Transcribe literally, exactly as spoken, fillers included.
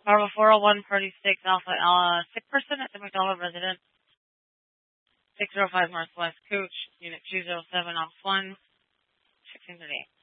Bravo four oh one, Party six, Alpha, uh, sick person at the McDonald residence. six oh five Northwest Coach, Unit two oh seven, Off one, sixteen thirty-eight.